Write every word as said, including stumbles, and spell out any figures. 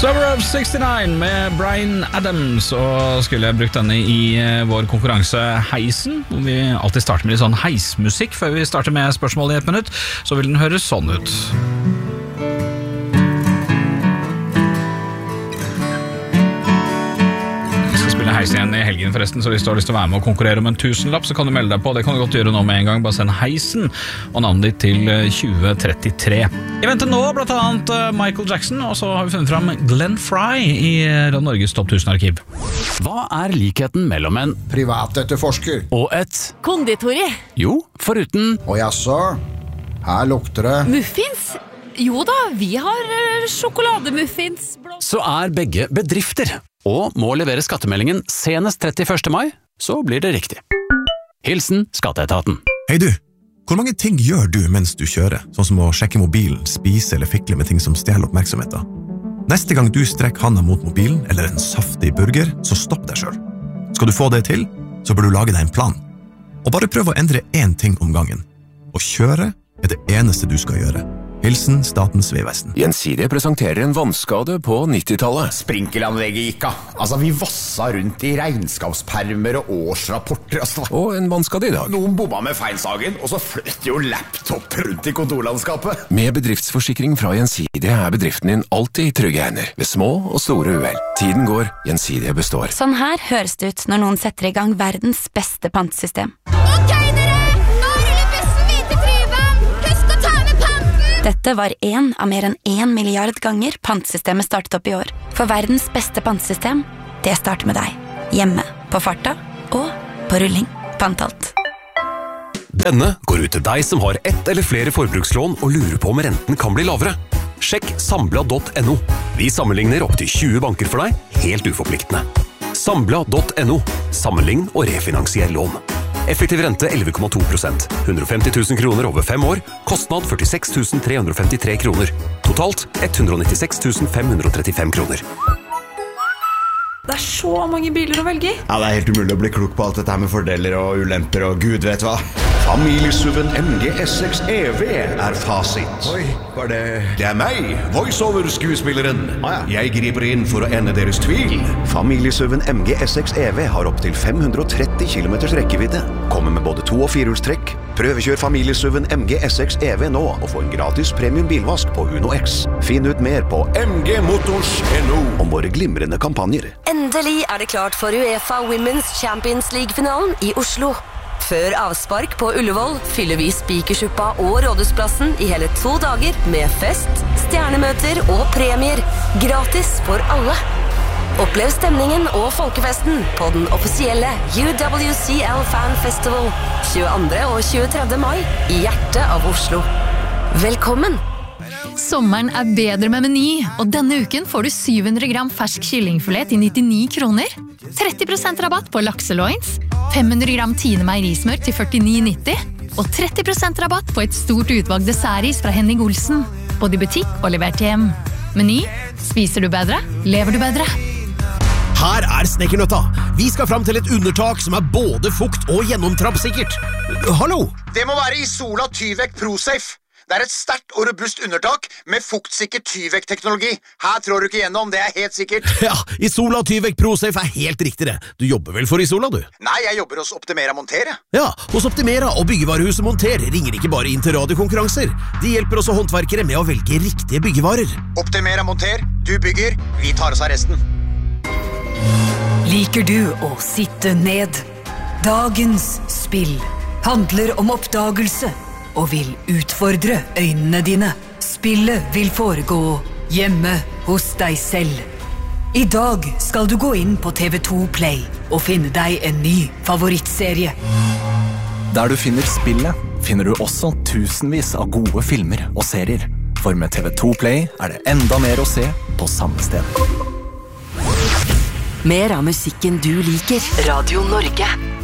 Summer of sixty-nine med Bryan Adams. Og skulle jeg brukt denne i vår konkurranse Heisen, hvor vi alltid starter med litt sånn heismusikk før vi starter med spørsmål i et minutt, så vil den høres sånn ut. Heisen igjen i helgen forresten, så hvis du har lyst til å være med og konkurrere om en tusenlapp, så kan du melde deg på. Det kan du godt gjøre nå med en gang. Bare send Heisen og navnet ditt til tjue trettitre. Jeg venter nå blant annet Michael Jackson, og så har vi funnet fram Glenn Frey i Norges topp tusen-arkiv. Hva er likheten mellom en privatetterforsker og et konditori? Jo, foruten Og jaså, her lukter det Muffins? Jo da, vi har sjokolademuffins. Så er begge bedrifter og må levere skattemeldingen senest trettiførste mai, så blir det riktig. Hilsen Skatteetaten. Hei du, hvor mange ting gjør du mens du kjører? Sånn som å sjekke mobilen, spise eller fikle med ting som stjeler oppmerksomheten. Neste gang du strekker handa mot mobilen eller en saftig burger, så stopp deg selv. Skal du få det til, så bør du lage deg en plan. Og bare prøv å endre én ting om gangen. Å kjøre er det eneste du skal gjøre. Hilsen Statens vegvesen. Gjensidige presenterer en vannskade på nittitallet. Sprinkelanlegget gikk av. Altså, vi vassa rundt i regnskapspermer og årsrapporter. Altså. Og en vannskade i dag. Noen bomma med feilsagen, og så fløt jo laptop rundt i kontorlandskapet. Med bedriftsforsikring fra Gjensidige er bedriften din alltid i trygge hender, ved små og store uhell. Tiden går, Gjensidige består. Sånn her høres det ut når noen setter i gang verdens beste pantesystem. Ok, dere! Nå ruller bussen videre til Tryvann! Husk å ta med panten! Dette var en av mer enn en milliard ganger pantesystemet startet opp i år. For verdens beste pantesystem, det starter med deg. Hjemme, på farta og på rulling. Pantalt. Denne går ut til deg som har ett eller flere forbrukslån og lurer på om renten kan bli lavere. Sjekk sambla punktum no. Vi sammenligner opp til tjue banker for deg, helt uforpliktende. sambla punktum no. Sammenlign og refinansier lån. Effektiv rente elleve komma to prosent. hundre og femti tusen kroner over fem år. Kostnad førtiseks tusen tre hundre og femtitre kroner. Totalt ett hundre og nittiseks tusen fem hundre og trettifem kroner. Det er så mange biler å velge i. Ja, det er helt umulig å bli klok på alt dette her med fordeler og ulemper og gud vet hva. Familiesuven M G S seks E V er fasit. Oi, var det... Det er meg, voiceover-skuespilleren. Ah, ja. Jeg griper inn for å ende deres tvil. Familiesuven M G S seks E V har opp til fem hundre og tretti kilometers rekkevidde. Kommer med både to- og firehjulstrekk. Prøvekjør familiesuven M G S seks E V nå og få en gratis premium bilvask på Uno X. Finn ut mer på m g motors punktum no om våre glimrende kampanjer. Endelig er det klart for UEFA Women's Champions League-finalen i Oslo. Før avspark på Ullevål fyller vi Spikersuppa og Rådhusplassen i hele to dager med fest, stjernemøter og premier. Gratis for alle. Opplev stemningen og folkefesten på den offisielle U W C L Fan Festival tjueandre og tjuetredje mai i hjertet av Oslo. Velkommen! Sommeren er bedre med Meny, og denne uken får du syv hundre gram fersk kyllingfilet til nittini kroner, tretti prosent rabatt på lakseloins, fem hundre gram Tine meierismør til førtini nitti, og tretti prosent rabatt på et stort utvalg dessertis fra Henning Olsen, både i butikk og levert hjem. Meny, spiser du bedre, lever du bedre. Her er Snekkernøtta. Vi skal fram til et undertak som er både fukt og gjennomtrampsikkert. Hallo? Det må være Isola Tyvek ProSafe. Det er et sterkt og robust undertak med fuktsikker Tyvek-teknologi. Her trår du ikke gjennom, det er helt sikkert. Ja, Isola Tyvek ProSafe er helt riktig det. Du jobber vel for Isola, du? Nei, jeg jobber hos Optimera Montere. Ja, hos Optimera og byggevarehuset Monter ringer ikke bare inn til radiokonkurranser. De hjelper også håndverkere med å velge riktige byggevarer. Optimera Monter, du bygger, vi tar oss av resten. Liker du å sitte ned? Dagens spill handler om oppdagelse og vil utfordre øynene dine. Spillet vil foregå hjemme hos deg selv. I dag skal du gå inn på T V to Play og finne deg en ny favorittserie. Der du finner spillet, finner du også tusenvis av gode filmer og serier. For med T V to Play er det enda mer å se på samme sted. Mer av musikken du liker. Radio Norge.